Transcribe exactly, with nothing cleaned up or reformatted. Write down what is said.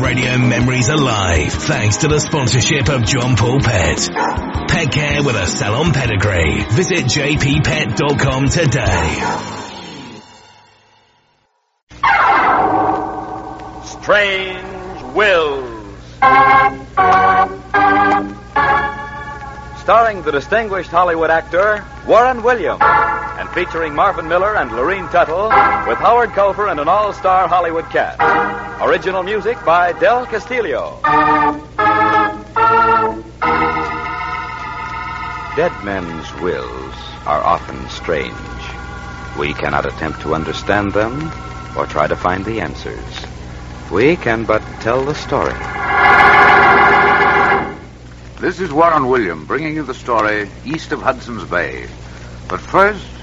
radio memories alive thanks to the sponsorship of John Paul Pet. Pet care with a salon pedigree. Visit j p pet dot com today. Strange Wills. Starring the distinguished Hollywood actor Warren Williams, and featuring Marvin Miller and Lorene Tuttle, with Howard Culver and an all-star Hollywood cast. Original music by Del Castillo. Dead men's wills are often strange. We cannot attempt to understand them or try to find the answers. We can but tell the story. This is Warren Williams bringing you the story East of Hudson's Bay. But first,